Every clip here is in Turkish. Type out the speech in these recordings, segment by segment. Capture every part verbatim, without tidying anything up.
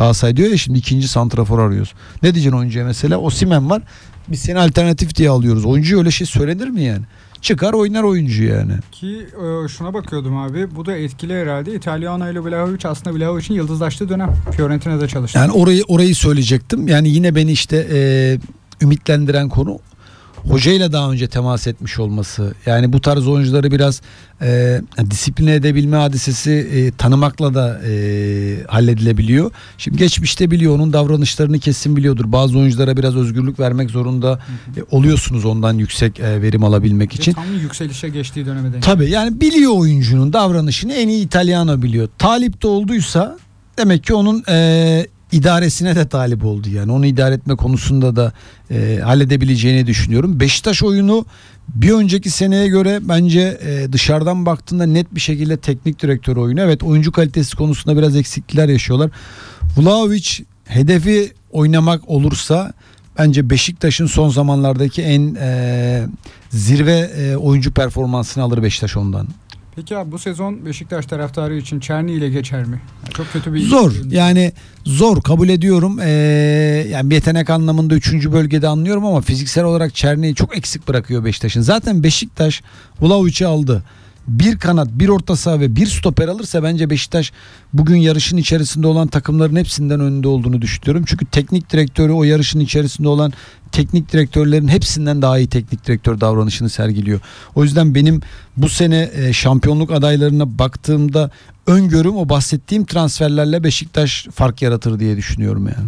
Galatasaray diyor ya şimdi ikinci santrafor arıyoruz. Ne diyeceksin oyuncuya mesela? Osimhen var. Biz seni alternatif diye alıyoruz. Oyuncuya öyle şey söylenir mi yani? Çıkar oynar oyuncu yani. Ki e, şuna bakıyordum abi. Bu da etkili herhalde. İtalyan ile Vlahovic aslında Vlahovic'in yıldızlaştığı dönem. Fiorentina'da çalıştı. Yani orayı orayı söyleyecektim. Yani yine beni işte e, ümitlendiren konu hocayla daha önce temas etmiş olması. Yani bu tarz oyuncuları biraz e, disipline edebilme hadisesi e, tanımakla da e, halledilebiliyor. Şimdi geçmişte biliyor, onun davranışlarını kesin biliyordur. Bazı oyunculara biraz özgürlük vermek zorunda hı hı. E, oluyorsunuz ondan yüksek e, verim alabilmek için. Tam yükselişe geçtiği döneme denk. Tabii yani biliyor oyuncunun davranışını, en iyi İtalyano biliyor. Talip de olduysa demek ki onun e, idaresine de talip oldu yani. Onu idare etme konusunda da e, halledebileceğini düşünüyorum. Beşiktaş oyunu bir önceki seneye göre bence e, dışarıdan baktığında net bir şekilde teknik direktör oyunu. Evet, oyuncu kalitesi konusunda biraz eksiklikler yaşıyorlar. Vlahovic hedefi oynamak olursa bence Beşiktaş'ın son zamanlardaki en e, zirve e, oyuncu performansını alır Beşiktaş ondan. Peki abi bu sezon Beşiktaş taraftarı için Çerni ile geçer mi? Yani çok kötü bir... Zor yani zor kabul ediyorum. Ee, yani yetenek anlamında üçüncü bölgede anlıyorum ama fiziksel olarak Çerni'yi çok eksik bırakıyor Beşiktaş'ın. Zaten Beşiktaş Vlahovic'i aldı. Bir kanat, bir orta saha ve bir stoper alırsa bence Beşiktaş bugün yarışın içerisinde olan takımların hepsinden önünde olduğunu düşünüyorum. Çünkü teknik direktörü o yarışın içerisinde olan teknik direktörlerin hepsinden daha iyi teknik direktör davranışını sergiliyor. O yüzden benim bu sene şampiyonluk adaylarına baktığımda öngörüm o bahsettiğim transferlerle Beşiktaş fark yaratır diye düşünüyorum yani.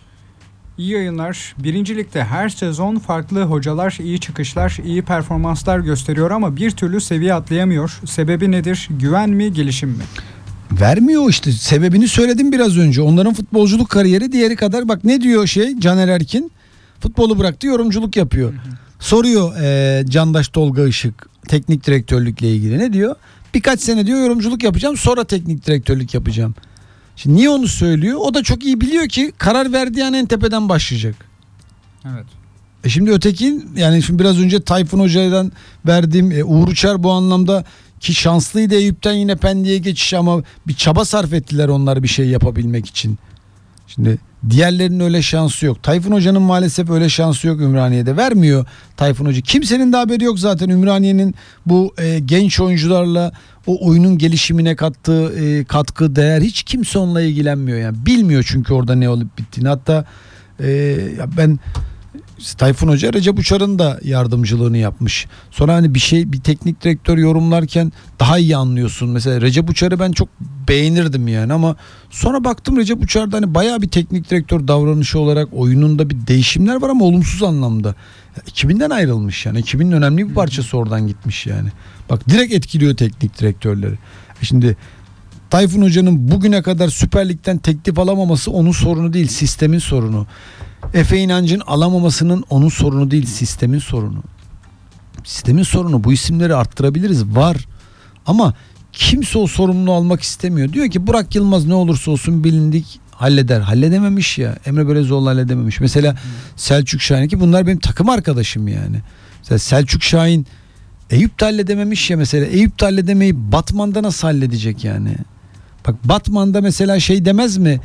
İyi yayınlar. Birinci Lig'de her sezon farklı hocalar, iyi çıkışlar, iyi performanslar gösteriyor ama bir türlü seviye atlayamıyor. Sebebi nedir? Güven mi, gelişim mi? Vermiyor işte. Sebebini söyledim biraz önce. Onların futbolculuk kariyeri diğeri kadar. Bak ne diyor şey Caner Erkin? Futbolu bıraktı, yorumculuk yapıyor. Hı hı. Soruyor e, Candaş Tolga Işık teknik direktörlükle ilgili ne diyor? Birkaç sene diyor yorumculuk yapacağım, sonra teknik direktörlük yapacağım. Şimdi niye onu söylüyor? O da çok iyi biliyor ki karar verdiği an en tepeden başlayacak. Evet. E şimdi öteki yani şimdi biraz önce Tayfun Hoca'dan verdiğim e, Uğur Uçar bu anlamda ki şanslıydı Eyüp'ten yine Pendik'e geçiş ama bir çaba sarf ettiler onlar bir şey yapabilmek için. Şimdi diğerlerinin öyle şansı yok. Tayfun Hoca'nın maalesef öyle şansı yok, Ümraniye'de vermiyor Tayfun Hoca. Kimsenin de haberi yok zaten Ümraniye'nin bu e, genç oyuncularla o oyunun gelişimine kattığı e, katkı değer hiç kimse onunla ilgilenmiyor yani. Bilmiyor çünkü orada ne olup bittiğini. Hatta e, ya ben Tayfun Hoca Recep Uçar'ın da yardımcılığını yapmış. Sonra hani bir şey bir teknik direktör yorumlarken daha iyi anlıyorsun. Mesela Recep Uçar'ı ben çok beğenirdim yani ama sonra baktım Recep Uçar'da hani bayağı bir teknik direktör davranışı olarak oyununda bir değişimler var ama olumsuz anlamda. iki binden ayrılmış yani. iki binin önemli bir parçası oradan gitmiş yani. Bak direkt etkiliyor teknik direktörleri. Şimdi Tayfun Hoca'nın bugüne kadar Süper Lig'den teklif alamaması onun sorunu değil, sistemin sorunu. Efe İnancı'nın alamamasının onun sorunu değil, sistemin sorunu. Sistemin sorunu. Bu isimleri arttırabiliriz. Var. Ama kimse o sorumluluğu almak istemiyor. Diyor ki Burak Yılmaz ne olursa olsun bilindik halleder. Halledememiş ya. Emre Belezoğlu halledememiş. Mesela hmm. Selçuk Şahin ki bunlar benim takım arkadaşım yani. Mesela Selçuk Şahin Eyüp'te halledememiş ya mesela. Eyüp'te halledemeyi Batman'da nasıl halledecek yani? Bak Batman'da mesela şey demez mi?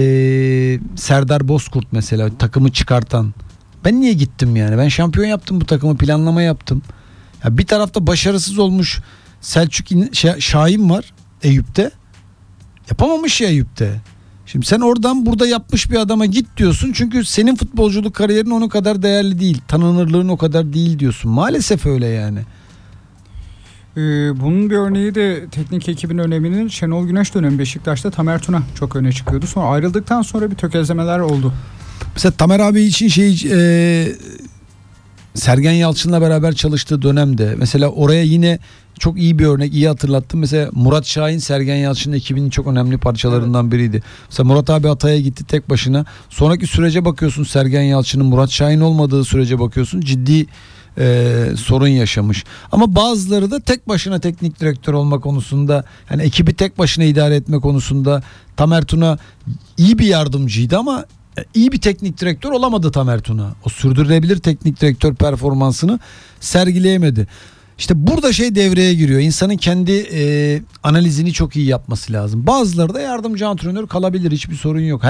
Ee, Serdar Bozkurt mesela takımı çıkartan. Ben niye gittim yani? Ben şampiyon yaptım bu takımı, planlama yaptım. Ya bir tarafta başarısız olmuş Selçuk Şahin var Eyüp'te. Yapamamış ya Eyüp'te. Şimdi sen oradan burada yapmış bir adama git diyorsun. Çünkü senin futbolculuk kariyerin onun kadar değerli değil. Tanınırlığın o kadar değil diyorsun. Maalesef öyle yani. Bunun bir örneği de teknik ekibin öneminin Şenol Güneş dönemi Beşiktaş'ta Tamer Tuna çok öne çıkıyordu. Sonra ayrıldıktan sonra bir tökezlemeler oldu. Mesela Tamer abi için şey e, Sergen Yalçın'la beraber çalıştığı dönemde mesela oraya yine çok iyi bir örnek, iyi hatırlattım. Mesela Murat Şahin Sergen Yalçın'ın ekibinin çok önemli parçalarından biriydi. Mesela Murat abi Hatay'a gitti tek başına. Sonraki sürece bakıyorsun Sergen Yalçın'ın Murat Şahin olmadığı sürece bakıyorsun ciddi Ee, sorun yaşamış. Ama bazıları da tek başına teknik direktör olma konusunda yani ekibi tek başına idare etme konusunda Tamer Tuna iyi bir yardımcıydı ama iyi bir teknik direktör olamadı Tamer Tuna. O sürdürülebilir teknik direktör performansını sergileyemedi. İşte burada şey devreye giriyor. İnsanın kendi e, analizini çok iyi yapması lazım. Bazıları da yardımcı antrenör kalabilir. Hiçbir sorun yok.